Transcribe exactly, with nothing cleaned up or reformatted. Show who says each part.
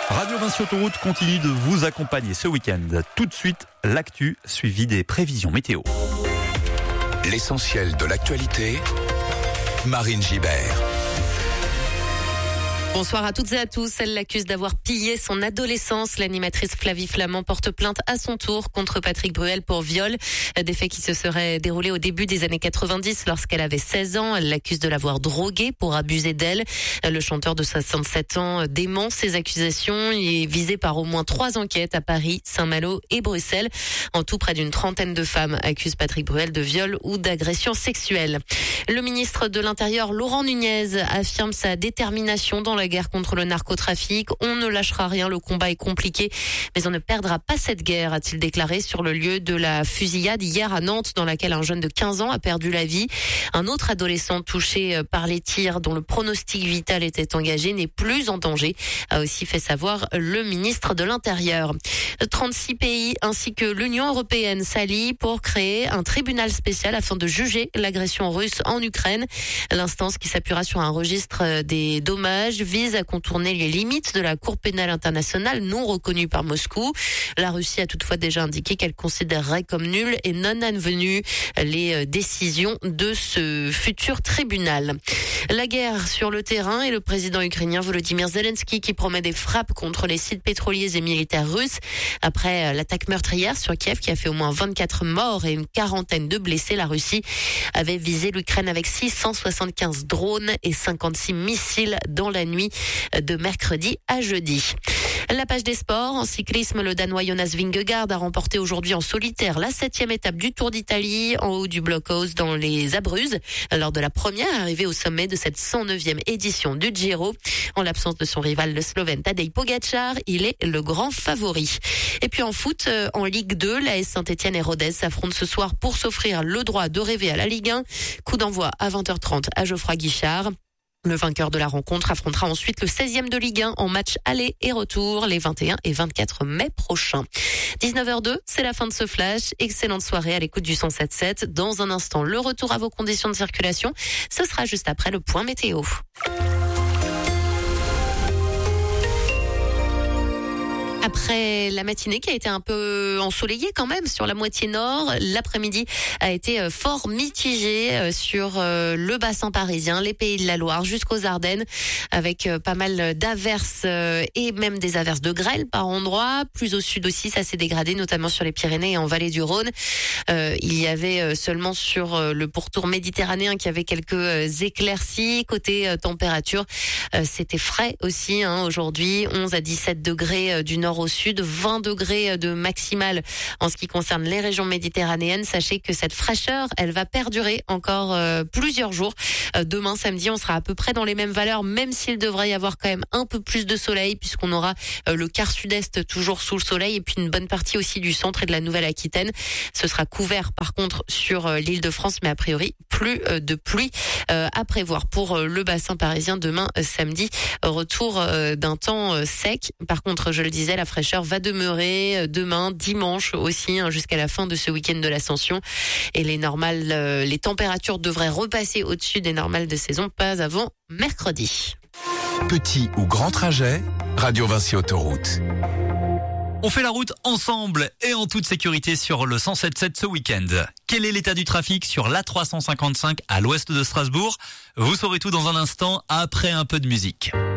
Speaker 1: Radio Vinci Autoroute continue de vous accompagner ce week-end. Tout de suite, l'actu suivi des prévisions météo.
Speaker 2: L'essentiel de l'actualité, Marine Gibert.
Speaker 3: Bonsoir à toutes et à tous. Elle l'accuse d'avoir pillé son adolescence. L'animatrice Flavie Flament porte plainte à son tour contre Patrick Bruel pour viol. Des faits qui se seraient déroulés au début des années quatre-vingt-dix lorsqu'elle avait seize ans. Elle l'accuse de l'avoir droguée pour abuser d'elle. Le chanteur de soixante-sept ans dément ces accusations. Il est visé par au moins trois enquêtes à Paris, Saint-Malo et Bruxelles. En tout, près d'une trentaine de femmes accusent Patrick Bruel de viol ou d'agression sexuelle. Le ministre de l'Intérieur, Laurent Nunez, affirme sa détermination dans la guerre contre le narcotrafic. On ne lâchera rien, le combat est compliqué, mais on ne perdra pas cette guerre, a-t-il déclaré sur le lieu de la fusillade hier à Nantes, dans laquelle un jeune de quinze ans a perdu la vie. Un autre adolescent touché par les tirs, dont le pronostic vital était engagé, n'est plus en danger, a aussi fait savoir le ministre de l'Intérieur. trente-six pays ainsi que l'Union européenne s'allient pour créer un tribunal spécial afin de juger l'agression russe en Ukraine. L'instance, qui s'appuiera sur un registre des dommages, vise à contourner les limites de la Cour pénale internationale non reconnue par Moscou. La Russie a toutefois déjà indiqué qu'elle considérerait comme nulles et non advenues les décisions de ce futur tribunal. La guerre sur le terrain et le président ukrainien Volodymyr Zelensky qui promet des frappes contre les sites pétroliers et militaires russes. Après l'attaque meurtrière sur Kiev qui a fait au moins vingt-quatre morts et une quarantaine de blessés, la Russie avait visé l'Ukraine avec six cent soixante-quinze drones et cinquante-six missiles dans la nuit de mercredi à jeudi. La page des sports, en cyclisme, le Danois Jonas Vingegaard a remporté aujourd'hui en solitaire la septième étape du Tour d'Italie en haut du Blockhaus dans les Abruzzes, lors de la première arrivée au sommet de cette cent neuvième édition du Giro. En l'absence de son rival, le Slovène Tadej Pogačar, il est le grand favori. Et puis en foot, en Ligue deux, l'A S Saint-Etienne et Rodez s'affrontent ce soir pour s'offrir le droit de rêver à la Ligue un. Coup d'envoi à vingt heures trente à Geoffroy Guichard. Le vainqueur de la rencontre affrontera ensuite le seizième de Ligue un en match aller et retour les vingt et un et vingt-quatre mai prochains. dix-neuf heures deux, c'est la fin de ce flash. Excellente soirée à l'écoute du cent sept sept. Dans un instant, le retour à vos conditions de circulation. Ce sera juste après le point météo. Après la matinée qui a été un peu ensoleillée quand même sur la moitié nord, l'après-midi a été fort mitigé sur le bassin parisien, les Pays de la Loire jusqu'aux Ardennes, avec pas mal d'averses et même des averses de grêle par endroits. Plus au sud aussi, ça s'est dégradé, notamment sur les Pyrénées et en vallée du Rhône. Euh, il y avait seulement sur le pourtour méditerranéen qu'il y avait quelques éclaircies. Côté température, c'était frais aussi hein, aujourd'hui, onze à dix-sept degrés du nord au sud, vingt degrés de maximale en ce qui concerne les régions méditerranéennes. Sachez que cette fraîcheur, elle va perdurer encore euh, plusieurs jours. Euh, demain, samedi, on sera à peu près dans les mêmes valeurs, même s'il devrait y avoir quand même un peu plus de soleil, puisqu'on aura euh, le quart sud-est toujours sous le soleil, et puis une bonne partie aussi du centre et de la Nouvelle-Aquitaine. Ce sera couvert par contre sur euh, l'île de France, mais a priori plus euh, de pluie euh, à prévoir pour euh, le bassin parisien demain euh, samedi. Retour euh, d'un temps euh, sec. Par contre, je le disais, la fraîcheur va demeurer demain, dimanche aussi, hein, jusqu'à la fin de ce week-end de l'Ascension. Et les normales, euh, les températures devraient repasser au-dessus des normales de saison, pas avant mercredi.
Speaker 2: Petit ou grand trajet, Radio Vinci Autoroute.
Speaker 1: On fait la route ensemble et en toute sécurité sur le cent sept sept ce week-end. Quel est l'état du trafic sur l'A trois cent cinquante-cinq à l'ouest de Strasbourg? Vous saurez tout dans un instant après un peu de musique.